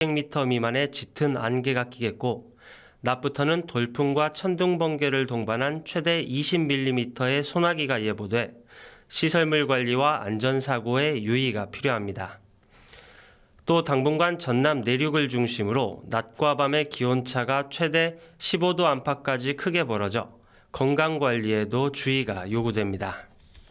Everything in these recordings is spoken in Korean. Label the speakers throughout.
Speaker 1: 500m 미만의 짙은 안개가 끼겠고 낮부터는 돌풍과 천둥 번개를 동반한 최대 20mm의 소나기가 예보돼 시설물 관리와 안전사고에 유의가 필요합니다. 또 당분간 전남 내륙을 중심으로 낮과 밤의 기온차가 최대 15도 안팎까지 크게 벌어져 건강관리에도 주의가 요구됩니다.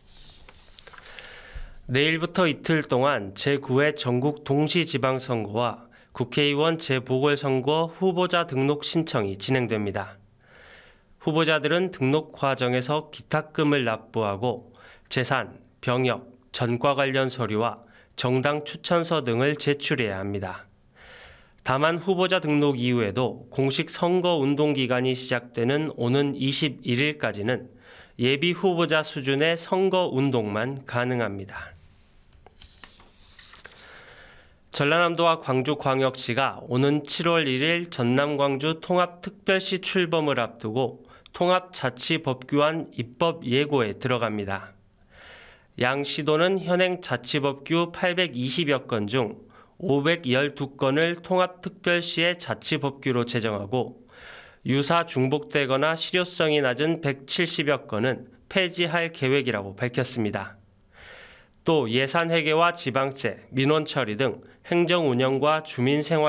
Speaker 1: 내일부터 이틀 동안 제9회 전국 동시지방선거와 국회의원 재보궐선거 후보자 등록 신청이 진행됩니다. 후보자들은 등록 과정에서 기탁금을 납부하고 재산, 병역, 전과 관련 서류와 정당 추천서 등을 제출해야 합니다. 다만 후보자 등록 이후에도 공식 선거 운동 기간이 시작되는 오는 21일까지는 예비 후보자 수준의 선거 운동만 가능합니다. 전라남도와 광주광역시가 오는 7월 1일 전남 광주 통합특별시 출범을 앞두고 통합자치법규안 입법 예고에 들어갑니다. 양 시도는 현행 자치법규 820여 건 중 512건을 통합특별시의 자치법규로 제정하고 유사 중복되거나 실효성이 낮은 170여 건은 폐지할 계획이라고 밝혔습니다. 또 예산회계와 지방세, 민원처리 등 행정 운영과 주민생활